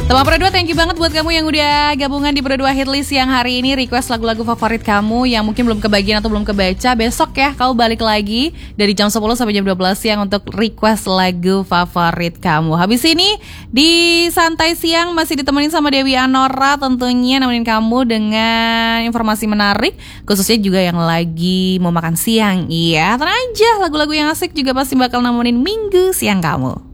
Teman Pro 2, thank you banget buat kamu yang udah gabungan di Pro 2 Hitlist yang hari ini request lagu-lagu favorit kamu yang mungkin belum kebagian atau belum kebaca. Besok ya kamu balik lagi dari jam 10 sampai jam 12 siang untuk request lagu favorit kamu. Habis ini di Santai Siang masih ditemenin sama Dewi Anora, tentunya nemenin kamu dengan informasi menarik, khususnya juga yang lagi mau makan siang. Iya, tenang aja, lagu-lagu yang asik juga pasti bakal nemenin minggu siang kamu.